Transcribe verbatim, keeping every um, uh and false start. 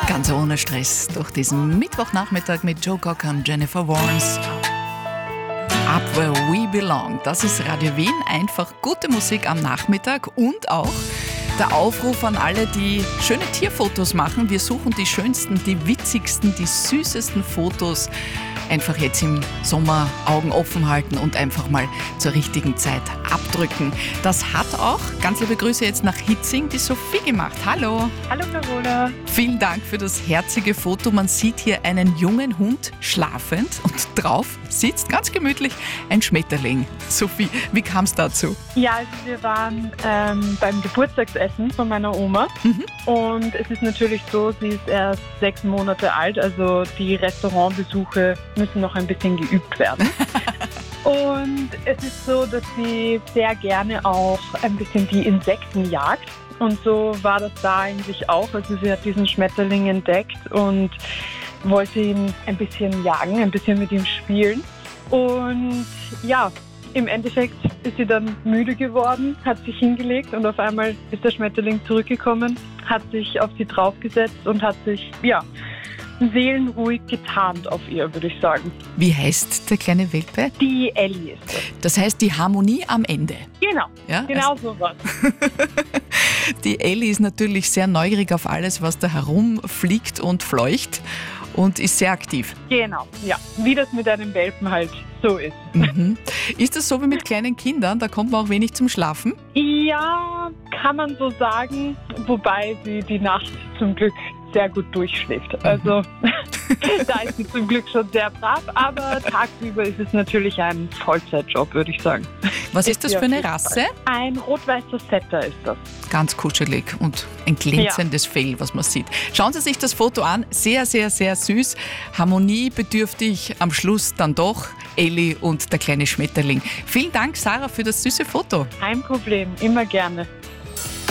Ganz ohne Stress durch diesen Mittwochnachmittag mit Joe Cocker und Jennifer Warnes. Up Where We Belong. Das ist Radio Wien. Einfach gute Musik am Nachmittag und auch der Aufruf an alle, die schöne Tierfotos machen. Wir suchen die schönsten, die witzigsten, die süßesten Fotos. Einfach jetzt im Sommer Augen offen halten und einfach mal zur richtigen Zeit abdrücken. Das hat auch, ganz liebe Grüße jetzt nach Hitzing, die Sophie gemacht. Hallo. Hallo Carola. Vielen Dank für das herzige Foto. Man sieht hier einen jungen Hund schlafend und drauf sitzt ganz gemütlich ein Schmetterling. Sophie, wie kam es dazu? Ja, also wir waren ähm, beim Geburtstagsessen von meiner Oma mhm. und es ist natürlich so, sie ist erst sechs Monate alt, also die Restaurantbesuche müssen noch ein bisschen geübt werden. Und es ist so, dass sie sehr gerne auch ein bisschen die Insekten jagt. Und so war das da eigentlich auch. Also sie hat diesen Schmetterling entdeckt und wollte ihn ein bisschen jagen, ein bisschen mit ihm spielen. Und ja, im Endeffekt ist sie dann müde geworden, hat sich hingelegt und auf einmal ist der Schmetterling zurückgekommen, hat sich auf sie draufgesetzt und hat sich, ja, seelenruhig getarnt auf ihr, würde ich sagen. Wie heißt der kleine Welpe? Die Ellie ist das. Das heißt die Harmonie am Ende. Genau, ja? Genau also so was. Die Ellie ist natürlich sehr neugierig auf alles, was da herumfliegt und fleucht und ist sehr aktiv. Genau, ja. Wie das mit einem Welpen halt so ist. Mhm. Ist das so wie mit kleinen Kindern? Da kommt man auch wenig zum Schlafen? Ja, kann man so sagen, wobei sie die Nacht zum Glück sehr gut durchschläft. Also da ist sie zum Glück schon sehr brav, aber tagsüber ist es natürlich ein Vollzeitjob, würde ich sagen. Was ist das für eine Rasse? Ein rot-weißer Setter ist das. Ganz kuschelig und ein glänzendes ja. Fell, was man sieht. Schauen Sie sich das Foto an. Sehr, sehr, sehr süß. Harmoniebedürftig am Schluss dann doch Ellie und der kleine Schmetterling. Vielen Dank, Sarah, für das süße Foto. Kein Problem, immer gerne.